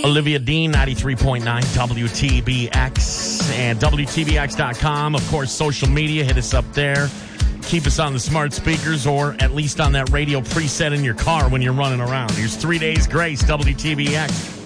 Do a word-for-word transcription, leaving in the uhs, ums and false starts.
Olivia Dean, ninety-three point nine W T B X and W T B X dot com. Of course, social media, hit us up there. Keep us on the smart speakers or at least on that radio preset in your car when you're running around. Here's Three Days Grace, W T B X.